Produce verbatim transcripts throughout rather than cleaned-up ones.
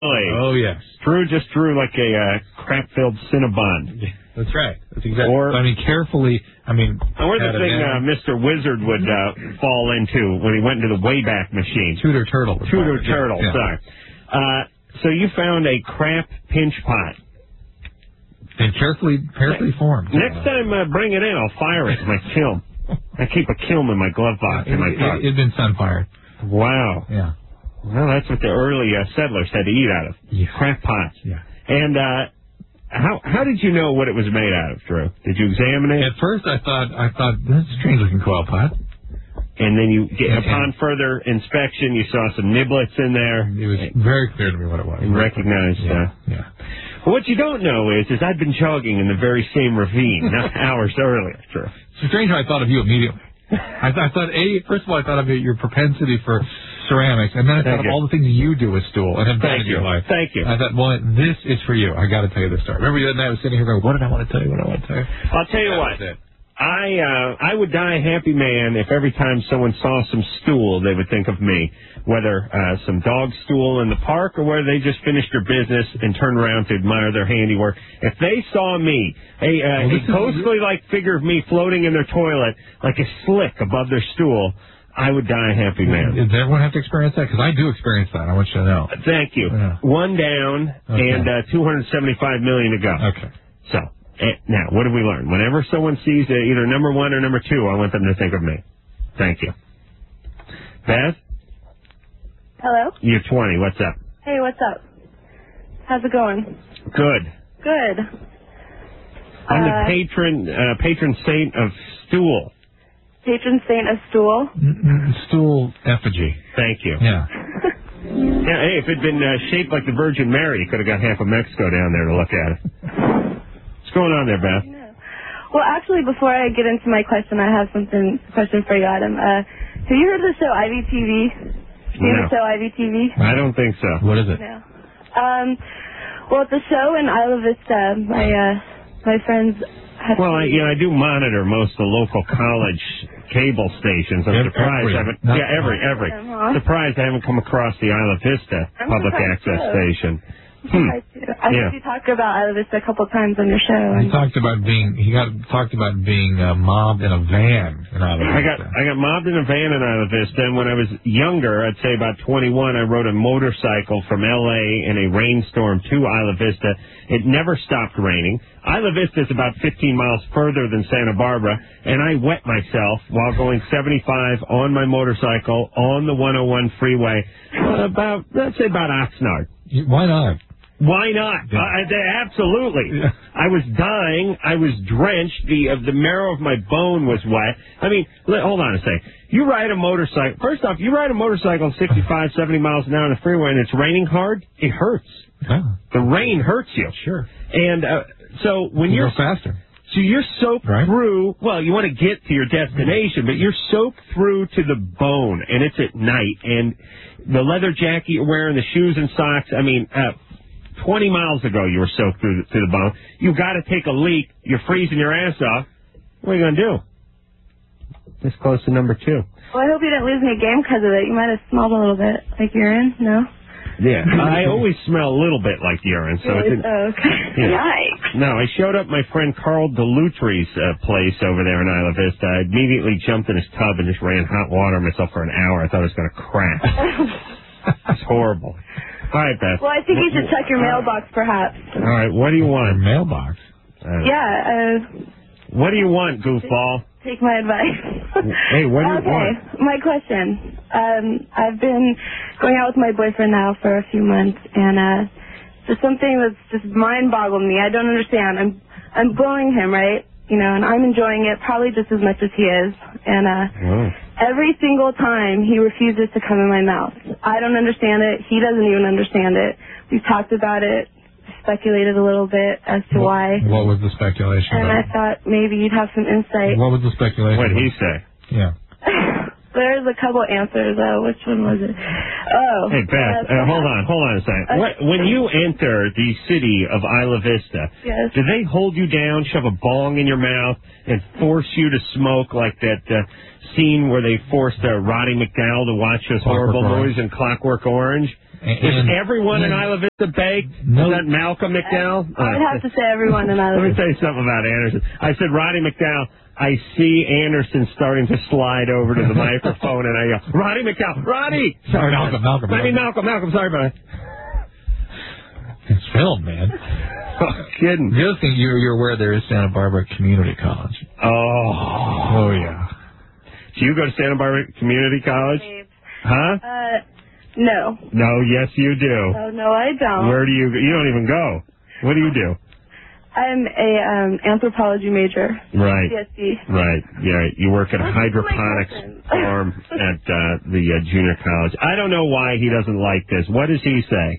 Oh, yes. Drew just drew like a uh, crap-filled Cinnabon. Yeah, that's right. That's exactly. Or, I mean, carefully, I mean... Or the thing uh, Mister Wizard would uh, fall into when he went into the Wayback Machine. Tudor Turtle. Tudor Turtle, yeah. sorry. Uh, so you found a crap pinch pot. And carefully, carefully formed. Next time, uh, bring it in. I'll fire it in my kiln. I keep a kiln in my glove box in my car. It had been sun-fired. Wow. Yeah. Well, that's what the early uh, settlers had to eat out of. Yeah. Crap pots. Yeah. And uh, how how did you know what it was made out of, Drew? Did you examine it? At first, I thought, I thought, that's a strange-looking coil pot. And then you, get, and, upon and further inspection, you saw some niblets in there. It was very clear to me what it was. And recognized. Yeah. Uh, yeah. Well, what you don't know is, is I've been jogging in the very same ravine hours earlier, Drew. It's strange how I thought of you immediately. I, th- I thought, A, first of all, I thought of your propensity for ceramics, and then I Thank thought you. of all the things you do with stool and have done Thank in your you. life. Thank you. I thought, well, this is for you. I got to tell you this story. Remember the other night I was sitting here going, what did I want to tell you? What did I want to tell you? I'll tell you that what. was it. I uh, I would die a happy man if every time someone saw some stool, they would think of me. Whether uh, some dog stool in the park or whether they just finished their business and turned around to admire their handiwork. If they saw me, a, uh, well, a ghostly-like figure of me floating in their toilet like a slick above their stool, I would die a happy man. Does everyone have to experience that? Because I do experience that. I want you to know. Thank you. Yeah. One down Okay. and uh, two hundred seventy-five million to go. Okay. So, eh, now, what did we learn? Whenever someone sees uh, either number one or number two, I want them to think of me. Thank you. Beth? Hello? You're twenty. What's up? Hey, what's up? How's it going? Good. Good. I'm uh, the patron uh, patron saint of stool. Patron saint of stool? Mm-mm, stool effigy. Thank you. Yeah. Yeah, hey, if it had been uh, shaped like the Virgin Mary, you could have got half of Mexico down there to look at it. What's going on there, Beth? No. Well, actually, before I get into my question, I have something question for you, Adam. Uh, have you heard of the show Ivy T V? Seen No. the show Ivy T V? I don't think so. What is it? No. Um, well, it's a show in Isla Vista. My, uh, my friends have Well, I, you know, I do monitor most of the local college cable stations. I'm Every- surprised every, I haven't. not- Yeah, every, every. Uh-huh. Surprised I haven't come across the Isla Vista I'm public surprised access too. station. Hmm. I, I Yeah. heard you talk about Isla Vista a couple times on your show. He talked about being, he got talked about being uh, mobbed in a van in Isla I got Vista. I got mobbed in a van in Isla Vista, and when I was younger, I'd say about twenty-one, I rode a motorcycle from L A in a rainstorm to Isla Vista. It never stopped raining. Isla Vista is about fifteen miles further than Santa Barbara, and I wet myself while going seventy-five on my motorcycle on the one oh one freeway, uh, about, let's say about Oxnard. Why not? Why not? Yeah. Uh, they- absolutely. Yeah. I was dying. I was drenched. The uh, the marrow of my bone was wet. I mean, li- hold on a second. You ride a motorcycle. First off, you ride a motorcycle sixty-five, seventy miles an hour on the freeway, and it's raining hard. It hurts. Oh, The rain hurts you. sure. And uh, so when You you're go faster. so you're soaked Right. through. Well, you want to get to your destination, but you're soaked through to the bone, and it's at night. And the leather jacket you're wearing, the shoes and socks. I mean. Uh, twenty miles ago, you were soaked through the, to the bone. You got to take a leak. You're freezing your ass off. What are you going to do? This close to number two. Well, I hope you didn't lose any game because of it. You might have smelled a little bit like urine, no? Yeah, I always smell a little bit like urine, so it didn't. Oh, okay. Yeah. Yikes. No, I showed up at my friend Carl Delutry's uh, place over there in Isla Vista. I immediately jumped in his tub and just ran hot water on myself for an hour. I thought I was going to crash. It's horrible. All right, Beth. Well, I think you should check your mailbox, perhaps. All right, what do you want? Your mailbox. Uh, Yeah, uh, What do you want, goofball? take my advice. Hey, what do you okay, want? my question. Um, I've been going out with my boyfriend now for a few months, and uh, there's something that's just mind-boggling me. I don't understand. I'm I'm blowing him, right? You know, and I'm enjoying it probably just as much as he is. And uh, Oh. every single time he refuses to come in my mouth. I don't understand it. He doesn't even understand it. We've talked about it, speculated a little bit as to What, why. what was the speculation And I about? thought maybe you'd have some insight. What was the speculation What did he about? say? Yeah. There's a couple answers. Uh, which one was it? Oh. Hey, Beth, uh, hold on, hold on a second. Okay. What, when you enter the city of Isla Vista, Yes. do they hold you down, shove a bong in your mouth, and force you to smoke like that uh, scene where they forced uh, Roddy McDowall to watch those Clockwork horrible Orange. movies in Clockwork Orange? Is And, everyone and, in Isla Vista baked? No. Is that Malcolm McDowell? I would have to say everyone in Isla Let me Vista. tell you something about Anderson. I said, Roddy McDowell, I see Anderson starting to slide over to the microphone, and I go, Roddy McDowell, Roddy! Sorry, Malcolm, Malcolm, I mean, Malcolm. Malcolm, Malcolm, sorry about it. It's film, man. Oh, kidding. The other thing, you're, you're aware there is Santa Barbara Community College. Oh. Oh, yeah. Do you go to Santa Barbara Community College? Huh? Uh, no. No, yes, you do. Oh, no, I don't. Where do you go? You don't even go. What do you do? I'm a um, anthropology major. Right. C S D. Right. Yeah. You work at a Those are my hydroponics questions. farm at uh, the uh, junior college. I don't know why he doesn't like this. What does he say?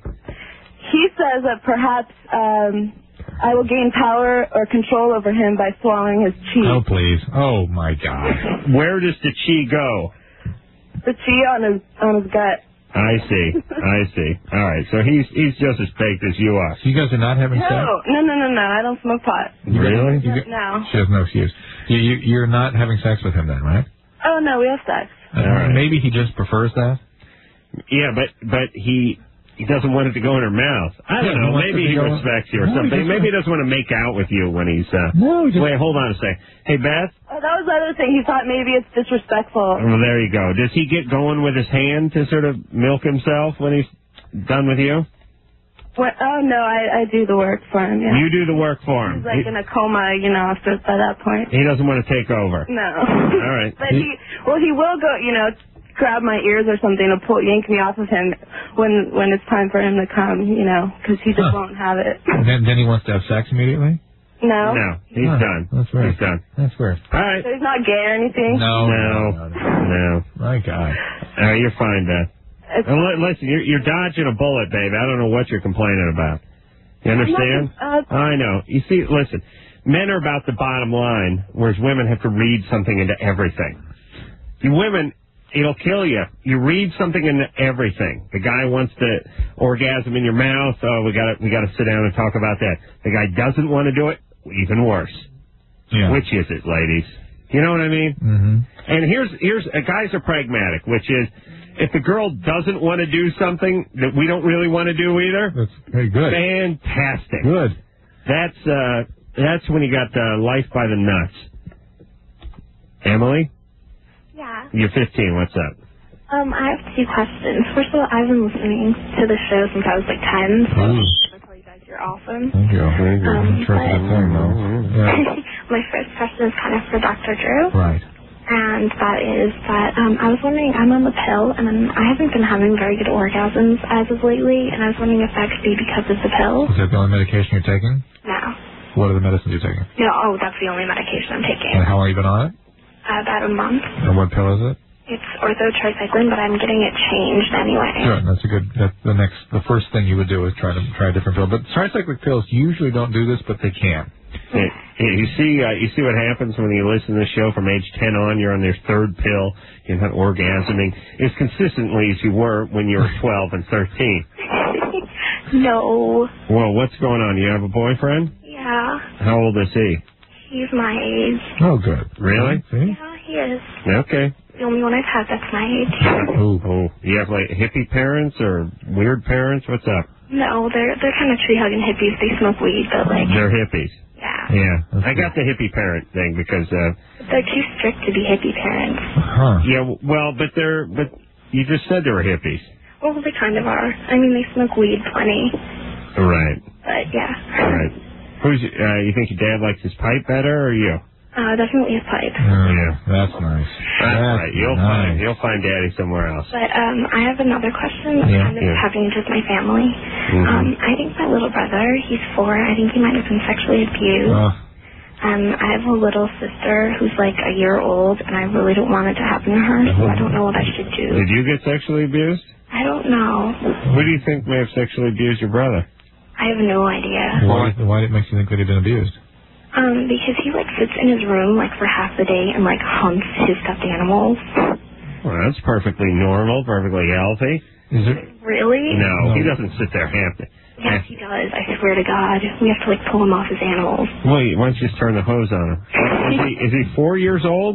He says that perhaps um, I will gain power or control over him by swallowing his chi. Oh, please. Oh, my God. Where does the chi go? The chi on his on his gut. I see. I see. All right. So he's he's just as baked as you are. So you guys are not having No, sex? no, no, no, no. I don't smoke pot. Really? You get- No. She has no excuse. You, you, you're not having sex with him then, right? Oh no, we have sex. Uh, right. Maybe he just prefers that? Yeah, but but he he doesn't want it to go in her mouth. I don't Yeah, he know. wants Maybe it to he go- respects you or No, he something. doesn't. Maybe he doesn't want to make out with you when he's. Uh... No, he just... Wait, hold on a second. Hey, Beth. Oh, that was the other thing. He thought maybe it's disrespectful. Well, there you go. Does he get going with his hand to sort of milk himself when he's done with you? What? Oh no, I I do the work for him. Yeah. You do the work for him. He's like he, in a coma, you know, after by that point. he doesn't want to take over. No. All right. But he, well, he will go, you know, grab my ears or something to pull, yank me off of him when when it's time for him to come, you know, because he just Huh. won't have it. Then, then he wants to have sex immediately? No. No, he's Huh. done. That's weird. He's done. That's weird. All right. So he's not gay or anything. No. No. No. no. No. My God. Uh, you're fine, Beth. It's, And li- listen, you're, you're dodging a bullet, babe. I don't know what you're complaining about. You understand? Uh, I know. You see, listen, men are about the bottom line, whereas women have to read something into everything. You women, it'll kill you. You read something into everything. The guy wants to orgasm in your mouth. Oh, we got to we got to sit down and talk about that. The guy doesn't want to do it. Even worse. Yeah. Which is it, ladies? You know what I mean? Mm-hmm. And here's here's uh, guys are pragmatic, which is if the girl doesn't want to do something that we don't really want to do either, That's very good. fantastic. Good. That's uh that's when you got uh, life by the nuts. Emily, Yeah. you're fifteen. What's up? Um, I have two questions. First of all, I've been listening to the show since I was like ten, so Ooh. I tell you guys you're awesome. Thank you. Um, I'm sure it's a good thing, though. Yeah. My first question is kind of for Doctor Drew, Right. and that is that um, I was wondering, I'm on the pill, and I haven't been having very good orgasms as of lately, and I was wondering if that could be because of the pill. Is that the only medication you're taking? No. What are the medicines you're taking? No, oh, that's the only medication I'm taking. And how long have you been on it? Uh, about a month. And what pill is it? It's orthotricycline, but I'm getting it changed anyway. Good. That's a good. That's the next. The first thing you would do is try to try a different pill. But tricyclic pills usually don't do this, but they can. Hey, hey, you see, uh, you see what happens when you listen to this show from age ten on. You're on your third pill. You're not orgasming as consistently as you were when you were twelve and thirteen. No. Well, what's going on? You have a boyfriend? Yeah. How old is he? He's my age. Oh, good. Really? See? Yeah, he is. Okay. The only one I've had that's my age. Oh. Oh, you have like hippie parents or weird parents? What's up? No, they're they're kind of tree hugging hippies. They smoke weed, but like, They're hippies. yeah, Yeah, That's I got the hippie parent thing because, uh, they're too strict to be hippie parents. Huh. yeah, w- well, but they're, but you just said they were hippies. Well, they kind of are. I mean, they smoke weed plenty, Right, but yeah. right. Who's, uh, you think your dad likes his pipe better or you? Uh, definitely his pipe. Yeah. Yeah. That's nice. That's That's right. You'll nice. find, you'll find daddy somewhere else. But um, I have another question that's Yeah, kind of yeah. having to do with my family. Mhm. Um, I think my little brother, he's four. I think he might have been sexually abused. Uh, Um, I have a little sister who's like a year old, and I really don't want it to happen to her, so I don't know what I should do. Did you get sexually abused? I don't know. Who do you think may have sexually abused your brother? I have no idea. why, why did it make you think that he'd been abused? Um, because he like sits in his room like for half the day and like hunts his stuffed animals. Well, that's perfectly normal, perfectly healthy. Is it? Really? No, No. he doesn't sit there half the Yes, he does. I swear to God. We have to like pull him off his animals. Wait, why don't you just turn the hose on him? Is he, is he four years old? Yeah,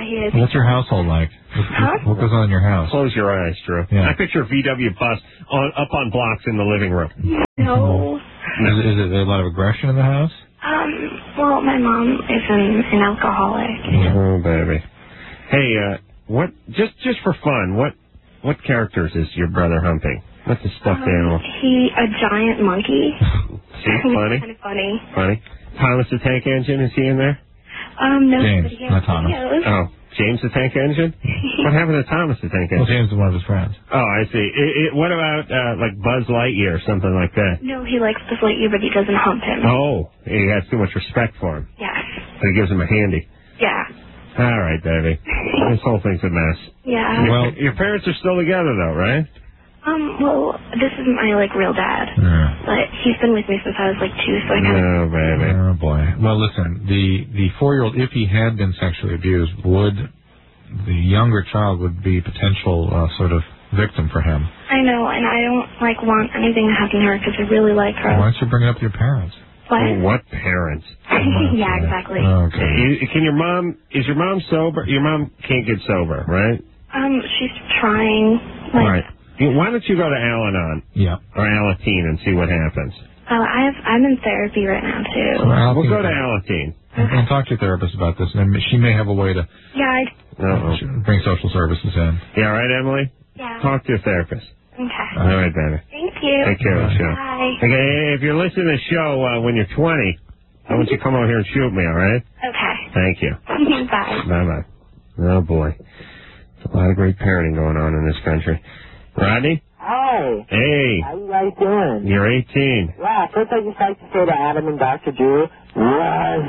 he is. What's your household like? Huh? What goes on in your house? Close your eyes, Drew. Yeah. I picture a V W bus on, up on blocks in the living room. No. Is, is it a lot of aggression in the house? Um, well, my mom is an, an alcoholic. Oh, baby. Hey, uh, what, just, just for fun, what, what characters is your brother humping? What's the stuffed Um, animal? he, a giant monkey. See, funny? Kind of funny. Funny. Thomas the Tank Engine, is he in there? Um, no, James, but he has not Thomas. videos. Oh, James the Tank Engine? What happened to Thomas the Tank Well, Engine? James is one of his friends. Oh, I see. It, it, what about, uh, like Buzz Lightyear or something like that? No, he likes to fight you, but he doesn't hump him. Oh, he has too much respect for him. Yes. So he gives him a handy. Yeah. All right, baby. This whole thing's a mess. Yeah. Your, Well- your parents are still together, though, right? Um, well, this is my, like, real dad. Yeah. But he's been with me since I was, like, two, so I kind of... No, baby. Oh, boy. Well, listen, the, the four-year-old, if he had been sexually abused, would the younger child would be potential uh, sort of victim for him. I know, and I don't, like, want anything to happen to her because I really like her. Why don't you bring it up to your parents? What? Oh, what parents? Yeah, exactly. Okay. You- Can your mom, is your mom sober? Your mom can't get sober, right? Um, she's trying, like... All right. Why don't you go to Al-Anon Yeah. or Alateen and see what happens? Uh, I've, I'm in therapy right now, too. Well, We'll go to Alateen. And, and talk to your therapist about this, and she may have a way to Yeah, I... Uh-oh. bring social services in. Yeah, all right, Emily? Yeah. Talk to your therapist. Okay. All right, baby. Thank you. Take care of the show. Bye. Okay, if you're listening to the show uh, when you're twenty, I want you to come over here and shoot me, all right? Okay. Thank you. Bye. Bye-bye. Oh, boy. There's a lot of great parenting going on in this country. Rodney? Hi. Hey. How you guys doing? You're eighteen. Yeah, first I'd just like to say to Adam and Doctor Drew, what's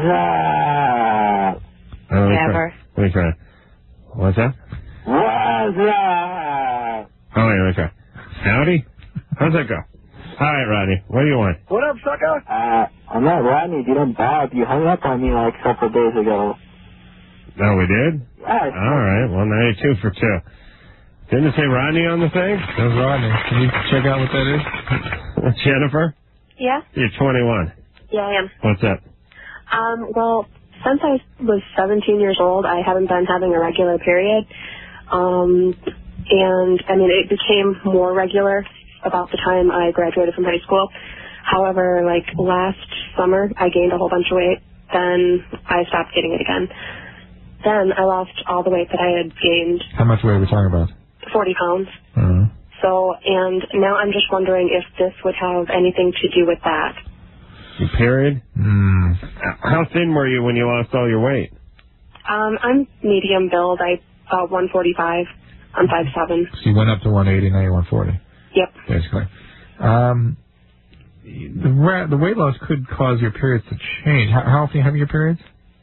up? Oh, let me Never. try. Let me try. What's that? What's up? Oh, wait, let me try. Howdy? How's that go? All right, Rodney. What do you want? What up, sucker? Uh, I'm not Rodney, dude. I'm Bob. You hung up on me like a couple days ago. Oh, we did? Yeah. All right. Well, now you're two for two. Didn't it say Rodney on the thing? That's Rodney. Can you check out what that is? Jennifer? Yeah? You're twenty-one. Yeah, I am. What's up? Um, well, since I was seventeen years old, I haven't been having a regular period. Um, and, I mean, it became more regular about the time I graduated from high school. However, like, last summer, I gained a whole bunch of weight. Then I stopped getting it again. Then I lost all the weight that I had gained, How much weight are we talking about? forty pounds. Uh, So, and now I'm just wondering if this would have anything to do with that. Your period? mm, How thin were you when you lost all your weight? Um, I'm medium build. I about one forty-five. I'm five seven. so you went up to one eighty, now you're one forty, Yep. basically. Um, the, ra- the weight loss could cause your periods to change. How, how often are you having your periods?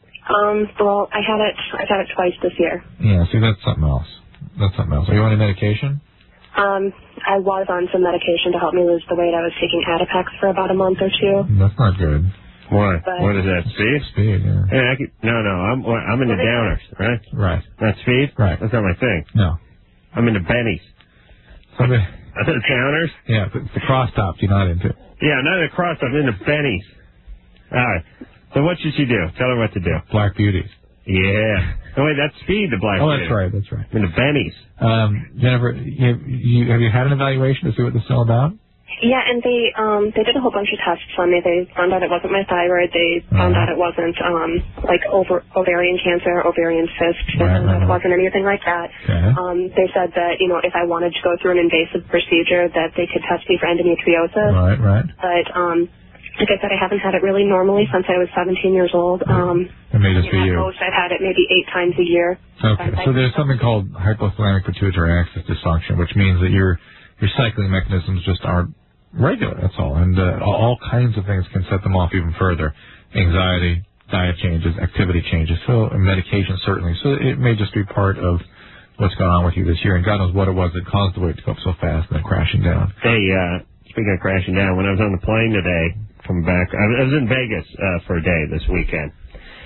Um, well, I had it. I've had it twice this year. Yeah, see, that's something else. That's something else. Are you on any medication? Um, I was on some medication to help me lose the weight. I was taking Adipex for about a month or two. That's not good. What? But- What is that, speed? Speed, yeah. Hey, I could, no, no, I'm I'm into What is downers, right? Right. Not speed? Right. That's not my thing. No. I'm into bennies. Something, Downers? yeah, it's the cross tops you're not into. Yeah, not into cross, I'm into bennies. All right. So what should she do? Tell her what to do. Black beauties. Yeah. Oh, wait, that's speed, the black Oh, that's beauty. right, that's right. I'm into bennies. Um, Jennifer, you, you, have you had an evaluation to see what this is all about? Yeah, and they um they did a whole bunch of tests on me. They found out it wasn't my thyroid. They found Uh-huh. out it wasn't um like over ovarian cancer, ovarian cyst. They Right, found out right. it wasn't anything like that. Okay. Um, they said that you know if I wanted to go through an invasive procedure, that they could test me for endometriosis. Right, right. But um, like I said, I haven't had it really normally since I was seventeen years old. Um, It may just be at you. most I've had it maybe eight times a year. Okay, so there's something called hypothalamic pituitary axis dysfunction, which means that your your cycling mechanisms just aren't regular. That's all, and uh, all kinds of things can set them off even further. Anxiety, diet changes, activity changes, so and medication certainly. So it may just be part of what's going on with you this year, and God knows what it was that caused the weight to go up so fast and then crashing down. Hey, uh, speaking of crashing down, when I was on the plane today, coming back, I was in Vegas uh, for a day this weekend.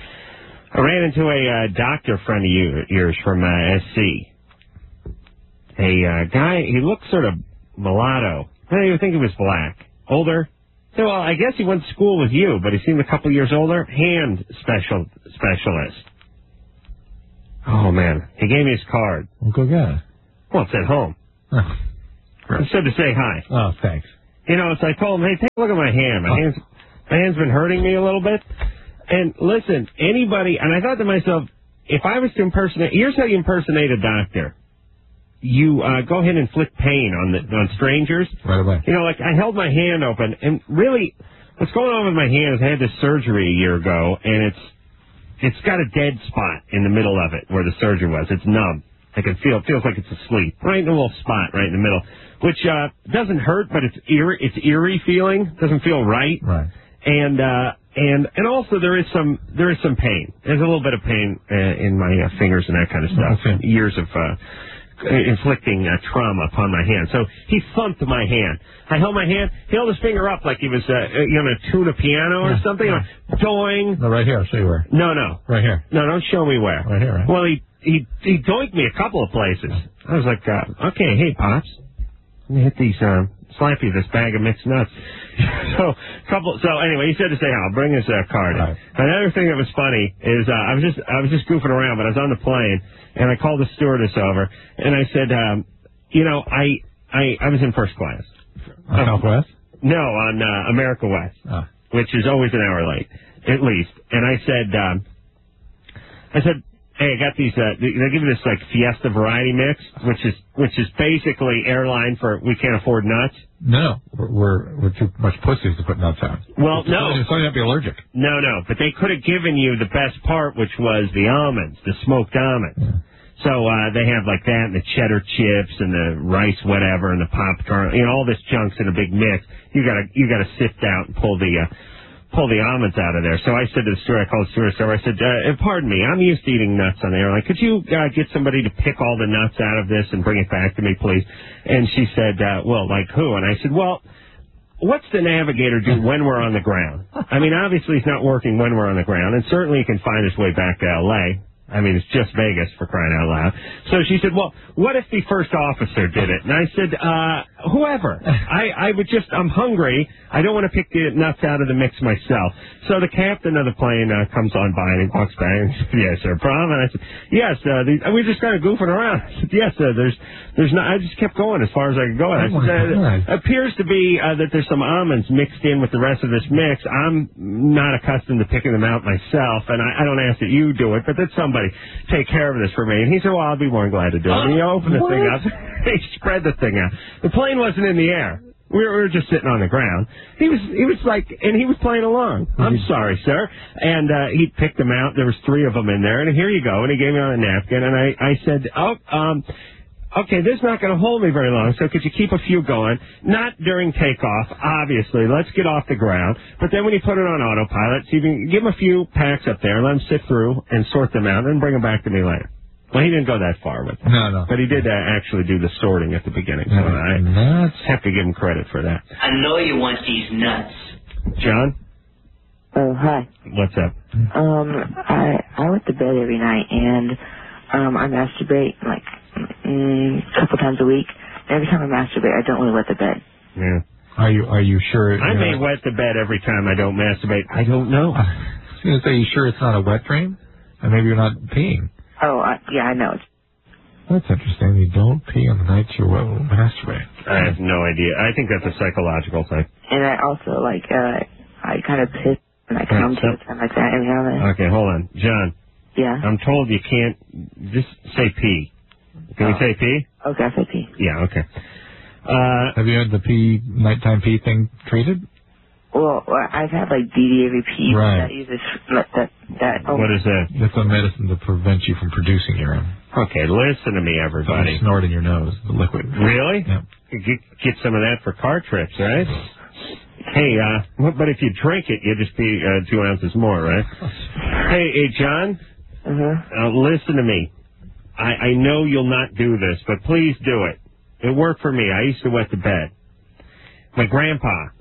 I ran into a uh, doctor friend of you, yours from uh, S C. A uh, guy, he looked sort of mulatto. I don't even think he was black. Older. So, well, I guess he went to school with you, but he seemed a couple years older. Hand special specialist. Oh, man. He gave me his card. Well, go get it. Well, it's at home. Oh, I said to say hi. oh thanks. You know, so I told him, hey, take a look at my hand. My, oh. hand's, my hand's been hurting me a little bit. And listen, anybody, and I thought to myself, if I was to impersonate, here's how you impersonate a doctor. You uh, go ahead and inflict pain on the on strangers. Right away. You know, like I held my hand open, and really, what's going on with my hand is I had this surgery a year ago, and it's it's got a dead spot in the middle of it where the surgery was. It's numb. I can feel it feels like it's asleep, right in a little spot right in the middle, which uh, doesn't hurt, but it's eerie. It's eerie feeling. Doesn't feel right. Right. And uh, and and also there is some there is some pain. There's a little bit of pain uh, in my uh, fingers and that kind of stuff. Okay. Years of uh, inflicting uh, trauma upon my hand. So he thumped my hand. I held my hand. He held his finger up like he was uh, you know to tune a piano or yeah. something. Yeah. Like, doing. No, right here. I'll show you where. No, no. Right here. No, don't show me where. Right here. Right? Well, he he he doinked me a couple of places. I was like, uh, okay, hey pops, let me hit these. Um, slap you this bag of mixed nuts. so couple. So anyway, he said to say, "I'll bring his uh, card." Right. Another thing that was funny is uh, I was just I was just goofing around, but I was on the plane and I called the stewardess over and I said, um, you know, I I I was in first class. On Southwest? No, on uh, America West, oh. which is always an hour late, at least. And I said, um, I said. Hey, I got these, uh, they give you this, like, Fiesta Variety Mix, which is which is basically airline for we can't afford nuts. No, we're, we're, we're too much pussies to put nuts on. Well, it's no. It's only have to be allergic. No, no, but they could have given you the best part, which was the almonds, the smoked almonds. Yeah. So uh, they have, like, that and the cheddar chips and the rice whatever and the Pop-Tart, you know, all this junk's in a big mix. You gotta, you gotta sift out and pull the, uh, pull the almonds out of there. So I said to the steward, I called the steward over, I said, uh, pardon me, I'm used to eating nuts on the airline. Could you uh, get somebody to pick all the nuts out of this and bring it back to me, please? And she said, uh, well, like who? And I said, well, what's the navigator do when we're on the ground? I mean, obviously he's not working when we're on the ground, and certainly he can find his way back to L A I mean, it's just Vegas, for crying out loud. So she said, well, what if the first officer did it? And I said, uh, whoever. I, I would just, I'm hungry. I don't want to pick the nuts out of the mix myself. So the captain of the plane uh, comes on by and he walks by and he said, yes, sir, problem? And I said, yes, uh, the, we just kind of goofing around. I said, yes, uh, there's, there's not, I just kept going as far as I could go. And I said, uh, it appears to be uh, that there's some almonds mixed in with the rest of this mix. I'm not accustomed to picking them out myself, and I, I don't ask that you do it, but that somebody take care of this for me. And he said, well, I'll be more than glad to do it. And he opened the what? thing up. He spread the thing out. The plane wasn't in the air. We were, we were just sitting on the ground. He was, he was like, and he was playing along. I'm sorry, sir. And uh, he picked them out. There was three of them in there. And here you go. And he gave me on a napkin. And I, I said, oh, um, okay, this is not going to hold me very long, so could you keep a few going? Not during takeoff, obviously. Let's get off the ground. But then when you put it on autopilot, so you can give him a few packs up there, let him sit through and sort them out, and then bring them back to me later. Well, he didn't go that far with it. No, no. But he did uh, actually do the sorting at the beginning, so no, I nuts. have to give him credit for that. I know you want these nuts. John? Oh, hi. What's up? Um, I I went to bed every night, and um, I masturbate, like, mm, a couple times a week. Every time I masturbate, I don't really wet the bed. Yeah. Are you Are you sure? I may not... wet the bed every time I don't masturbate. I don't know. I was going to say, you sure it's not a wet dream? And maybe you're not peeing. Oh, I, yeah, I know. That's interesting. You don't pee on the nights you masturbate. I have no idea. I think that's a psychological thing. And I also, like, uh, I kind of piss and I come to it, like that every now and then. Okay, hold on. John. Yeah? I'm told you can't just say pee. Can oh. we say pee? Okay, I say pee. Yeah, okay. Uh, have you had the pee, nighttime pee thing treated? Well, I've had, like, D D A V P. Right. That uses, that, that, that oh. What is that? That's a medicine to prevent you from producing urine. Okay, listen to me, everybody. So snort in your nose, the liquid. Really? Yeah. Get, get some of that for car trips, right? Hey, uh, but if you drink it, you just pee uh, two ounces more, right? hey, hey, John? Uh-huh. Uh, listen to me. I, I know you'll not do this, but please do it. It worked for me. I used to wet the bed. My grandpa,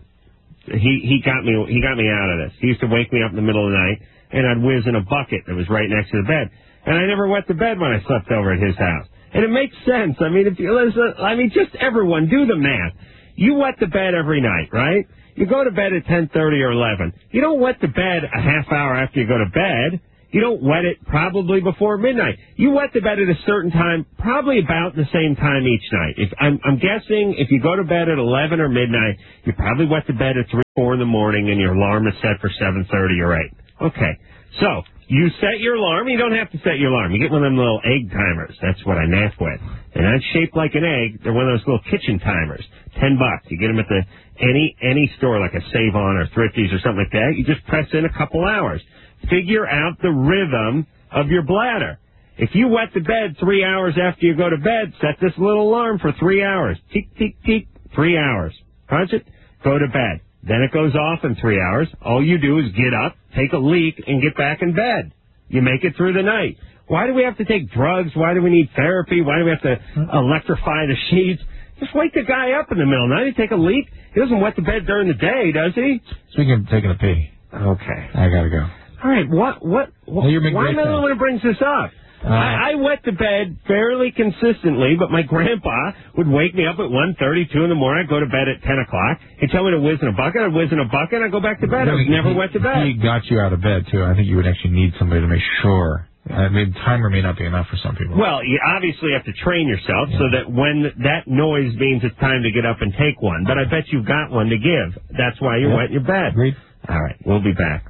he, he got me he got me out of this. He used to wake me up in the middle of the night, and I'd whiz in a bucket that was right next to the bed. And I never wet the bed when I slept over at his house. And it makes sense. I mean, if you listen, I mean, just everyone, do the math. You wet the bed every night, right? You go to bed at ten thirty or eleven. You don't wet the bed a half hour after you go to bed. You don't wet it probably before midnight. You wet the bed at a certain time, probably about the same time each night. If I'm, I'm guessing if you go to bed at eleven or midnight, you probably wet the bed at three, four in the morning, and your alarm is set for seven thirty or eight. Okay, so you set your alarm. You don't have to set your alarm. You get one of them little egg timers. That's what I nap with. And that's shaped like an egg. They're one of those little kitchen timers. Ten bucks. You get them at the any any store like a Save On or Thrifties or something like that. You just press in a couple hours. Figure out the rhythm of your bladder. If you wet the bed three hours after you go to bed, set this little alarm for three hours. Tick, tick, tick, three hours. Punch it, go to bed. Then it goes off in three hours. All you do is get up, take a leak, and get back in bed. You make it through the night. Why do we have to take drugs? Why do we need therapy? Why do we have to electrify the sheets? Just wake the guy up in the middle of the night. He take a leak. He doesn't wet the bed during the day, does he? Speaking of taking a pee. Okay. I gotta go. All right, what, what, what well, why am I the only one who brings this up? Uh, I, I wet the bed fairly consistently, but my grandpa would wake me up at one thirty, two in the morning. I'd go to bed at ten o'clock. He'd tell me to whiz in a bucket. I'd whiz in a bucket. I'd go back to bed. I would never wet the bed. He got you out of bed, too. I think you would actually need somebody to make sure. I mean, timer may not be enough for some people. Well, you obviously have to train yourself yeah. so that when that noise means it's time to get up and take one. But I bet you've got one to give. That's why you yeah. wet your bed. Agreed. All right, we'll be back.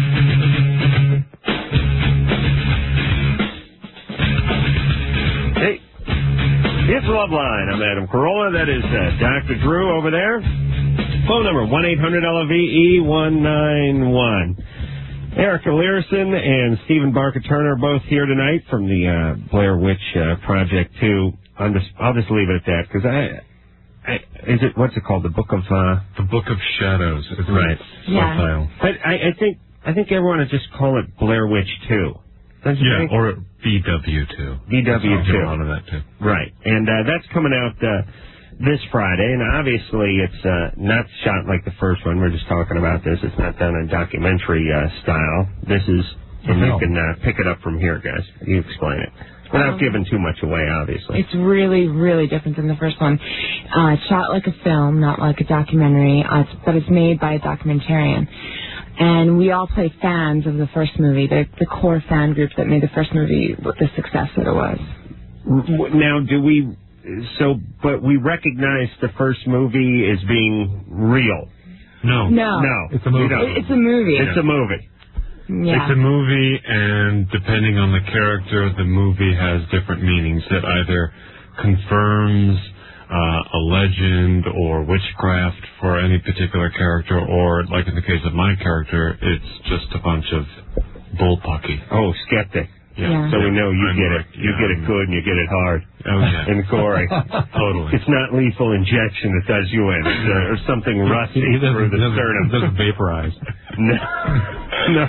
Hey, it's Loveline. I'm Adam Carolla. That is uh, Doctor Drew over there. Phone number one eight hundred L V E one nine one. Erica Learson and Stephen Barker Turner are both here tonight from the uh, Blair Witch uh, Project two. I'm just, I'll just leave it at that because I, I, is it what's it called? The Book of uh, the Book of Shadows. Is right. Yeah. But I, I think I think everyone would just call it Blair Witch two. Don't you yeah, think? or B W two. B W two. Out of that too. Right, and uh, that's coming out uh, this Friday, and obviously it's uh, not shot like the first one. We're just talking about this. It's not done in documentary uh, style. This is, and you can uh, pick it up from here, guys. You explain it. Without um, giving too much away, obviously. It's really, really different than the first one. Uh, it's shot like a film, not like a documentary, uh, it's, but it's made by a documentarian. And we all play fans of the first movie, the, the core fan group that made the first movie with the success that it was. Now, do we... So, but we recognize the first movie as being real. No. No. No. It's a movie. It's a movie. It's a movie. Yeah. It's a movie, and depending on the character, the movie has different meanings that either confirms uh, a legend or witchcraft for any particular character, or, like in the case of my character, it's just a bunch of bullpucky. Oh, skeptic. Yeah. Yeah. So we know you I'm get right. it. You yeah, get it I'm good and you get it hard. Oh, yeah. And gory. Totally. It's not lethal injection that does you in. It's uh, or something rusty through the sternum. It doesn't vaporize. No. No.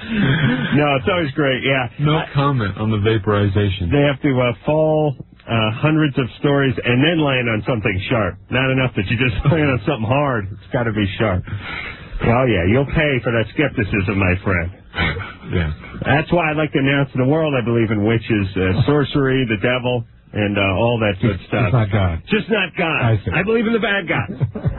No, it's always great, yeah. No comment on the vaporization. They have to uh, fall uh, hundreds of stories and then land on something sharp. Not enough that you just land on something hard. It's got to be sharp. Well, yeah, you'll pay for that skepticism, my friend. Yeah. That's why I'd like to announce to the world I believe in witches, uh, sorcery, the devil, and uh, all that good stuff. Just not God. Just not God. I see. I believe in the bad guys.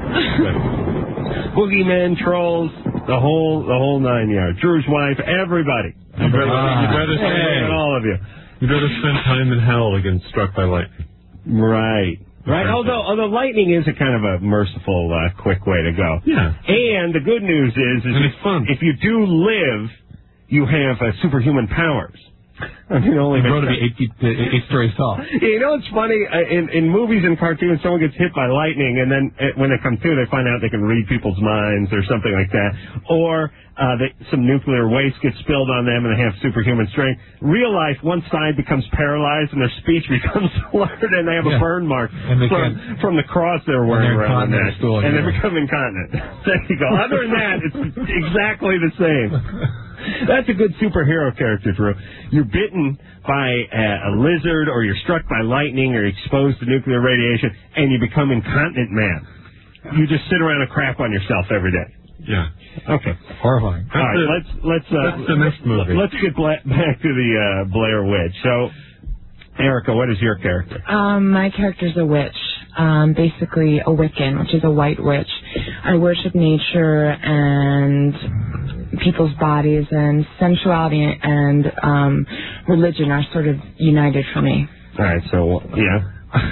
Boogeymen, trolls, the whole the whole nine yards. Drew's wife, everybody. You'd rather, Ah. you'd rather Hey, spend, all of you. You'd rather spend time in hell than get struck by lightning. Right. Right. Although although lightning is a kind of a merciful, uh, quick way to go. Yeah. And the good news is, is and if, it's fun. if you do live, you have uh, superhuman powers. I mean, only grow to be eight, feet, eight stories tall. Yeah, you know, it's funny, uh, in, in movies and cartoons, someone gets hit by lightning, and then uh, when they come to, they find out they can read people's minds or something like that. Or uh, they, some nuclear waste gets spilled on them, and they have superhuman strength. Real life, one side becomes paralyzed, and their speech becomes slurred, and they have yeah. a burn mark and they from, from the cross they're wearing around their neck. Stool, and yeah. they become incontinent. There you go. Other than that, it's exactly the same. That's a good superhero character, Drew. You're bitten by a, a lizard, or you're struck by lightning, or exposed to nuclear radiation, and you become incontinent man. You just sit around and crap on yourself every day. Yeah. Okay. Horrifying. All right, the, let's let's uh, that's the next movie. Let's get bla- back to the uh, Blair Witch. So, Erica, what is your character? Um, my character's a witch. Um, basically a Wiccan, which is a white witch. I worship nature and people's bodies, and sensuality and um, religion are sort of united for me. All right, so, yeah.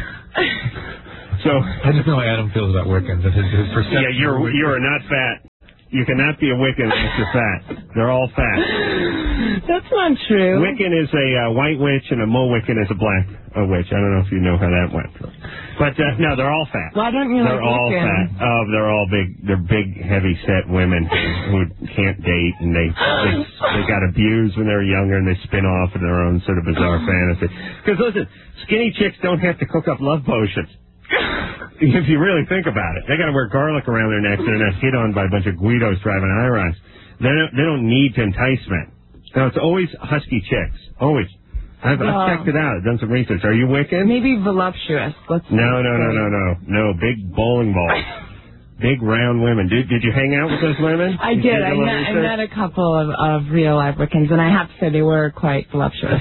So I just know how Adam feels about Wiccans and his, his perception. Yeah, you're you are not fat. You cannot be a Wiccan unless you're fat. They're all fat. That's not true. Wiccan is a uh, white witch, and a Mulwiccan is a black uh, witch. I don't know if you know how that went. But uh, no, they're all fat. Why don't you They're like all Wiccan? fat. Oh, they're all big. They're big, heavy-set women who, who can't date, and they, they they got abused when they were younger, and they spin off in their own sort of bizarre fantasy. Because listen, skinny chicks don't have to cook up love potions. If you really think about it, they got to wear garlic around their necks. They're not hit on by a bunch of Guidos driving high rise. They don't. They don't need to entice men. No, it's always husky chicks. Always. I've, I've Well, checked it out. I've done some research. Are you Wiccan? Maybe voluptuous. Let's No, no, no, no, no, no. Big bowling balls. Big round women. Did Did you hang out with those women? I did. I met, I met a couple of, of real live Wiccans, and I have to say they were quite voluptuous,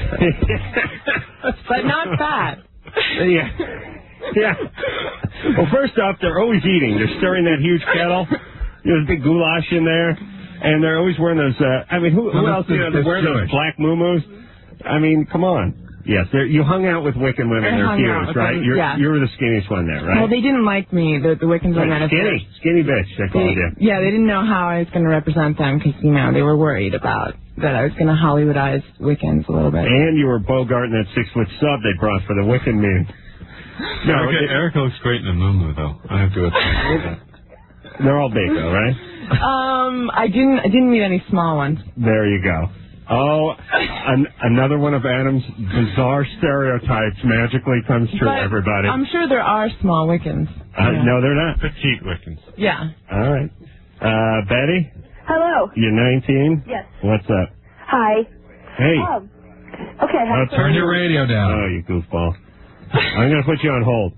but not fat. Yeah. Yeah. Well, first off, they're always eating. They're stirring that huge kettle. There's big goulash in there. And they're always wearing those, uh, I mean, who, who Well, else, you know, they're that's wearing those Jewish. black muumuus? I mean, come on. Yes, they're- you hung out with Wiccan women. I They're hung out huge, with right? them, You're, yeah. you were the skinniest one there, right? Well, they didn't like me, the, the Wiccans I met. at skinny. first. Skinny bitch, they called you. They- Yeah, they didn't know how I was going to represent them because, you know, they were worried about that I was going to Hollywoodize Wiccans a little bit. And you were bogarting that six-foot sub they brought for the Wiccan meeting. No, Erica, it- Erica looks great in a muumuu, though. I have to admit. they're all big, though, right? Um, I didn't, I didn't meet any small ones. There you go. Oh, an, another one of Adam's bizarre stereotypes magically comes true, But everybody. I'm sure there are small Wiccans. Uh, Yeah. No, they're not. Petite Wiccans. Yeah. All right. Uh, Betty, Hello. you're nineteen? Yes. What's up? Hi. Hey. Um, okay. Oh, Turn your radio down. Oh, you goofball. I'm going to put you on hold.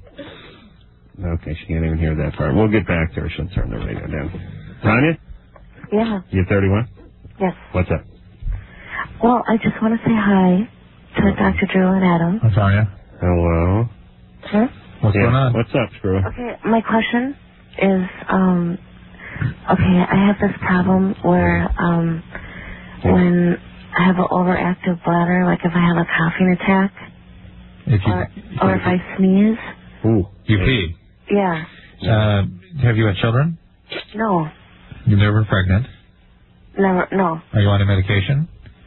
Okay, she can't even hear that part. We'll get back to her. She'll turn the radio down. Tanya, Yeah. you're thirty-one? Yes. What's up? Well, I just want to say hi to Doctor Drew and Adam. I'm sorry. Hello? Sure. What's Yeah. going on? What's up, Screw? Okay, my question is, um, okay, I have this problem where, um, when I have an overactive bladder, like if I have a coughing attack, If you, or, or if I sneeze, Ooh. you pee. yeah, Uh, have you had children? no, You've never been pregnant? never, no, Are you on a medication?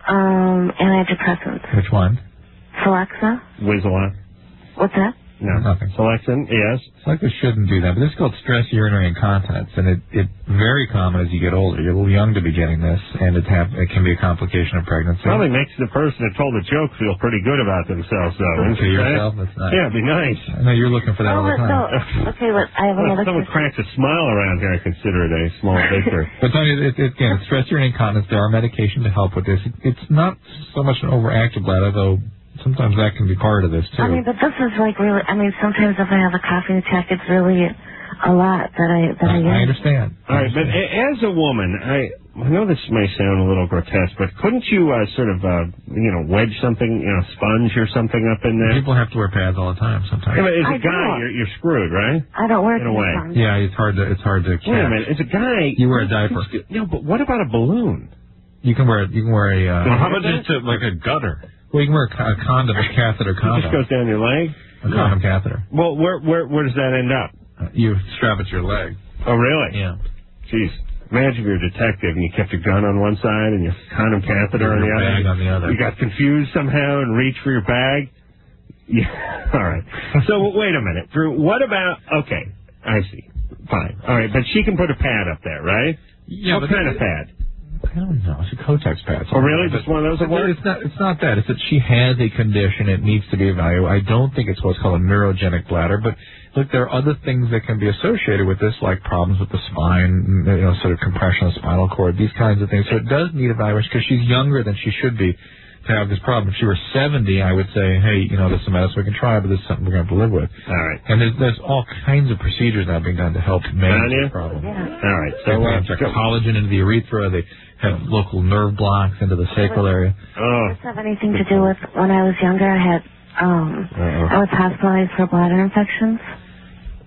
um, antidepressants. Which one? Celexa, Whizzle. what's that? No. Nothing. Selection, yes. Cyclists shouldn't do that, but this is called stress urinary incontinence, and it it's very common as you get older. You're a little young to be getting this, and it, have, it can be a complication of pregnancy. Probably makes the person that told the joke feel pretty good about themselves, though. wouldn't To you say? yourself, that's nice. Yeah, it'd be nice. I know you're looking for that all Oh, the time. no, okay, but I have Well, if another someone question. cracks a smile around here, I consider it a small victory. But Tony, it, it, again, it's stress urinary incontinence. There are medication to help with this. It, it's not so much an overactive bladder, though sometimes that can be part of this, too. I mean, but this is like really, I mean, sometimes if I have a coughing attack, it's really a lot that I, that I, I, I use. understand. All right, but a- as a woman, I I know this may sound a little grotesque, but couldn't you uh, sort of, uh, you know, wedge something, you know, sponge or something up in there? People have to wear pads all the time sometimes. Yeah, but as I a guy, don't. you're, you're screwed, right? I don't wear In a way. tampons. Yeah, it's hard to it's hard to catch. Wait a minute, as a guy, You wear a diaper. No, but what about a balloon? You can wear you can wear a uh, Well, how about just a, like a gutter? well, you can wear a, co- a condom, a catheter It condom, just goes down your leg. a condom catheter. Well, where where where does that end up? Uh, you strap it to your leg. Oh, really? Yeah. Jeez. Imagine if you're a detective and you kept your gun on one side and your condom catheter on the Your other. bag on the other. You got confused somehow and reached for your bag. Yeah. All right. So wait a minute, Drew. What about? Okay, I see. Fine. All right, but she can put a pad up there, right? Yeah, What but kind it- of pad? I don't know. It's a Kotex pad. Oh, really? Just one of those? But it's not. It's not that. It's that she has a condition. It needs to be evaluated. I don't think it's what's called a neurogenic bladder. But look, there are other things that can be associated with this, like problems with the spine, you know, sort of compression of the spinal cord, these kinds of things. So it does need evaluation because she's younger than she should be to have this problem. If she were seventy, I would say, hey, you know, there's some medicine we can try, but this is something we're going to have to live with. All right. And there's, there's all kinds of procedures now being done to help manage Tanya? the problem. All right. So So they uh, inject go- collagen into the urethra. They have local nerve blocks into the sacral area. Oh. Does this have anything to do with when I was younger? I had, um, Uh-oh. I was hospitalized for bladder infections. Uh,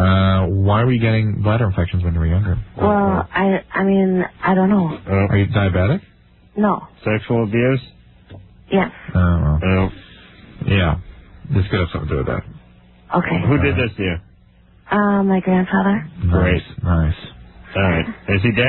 Uh, why were you getting bladder infections when you were younger? Well, I I mean, I don't know. Uh, Are you diabetic? No. sexual abuse? Yes. Oh, well. Oh. Yeah. This could have something to do with that. Okay. Who did this to you? Uh, my grandfather. Nice. Nice. All right. Is he dead?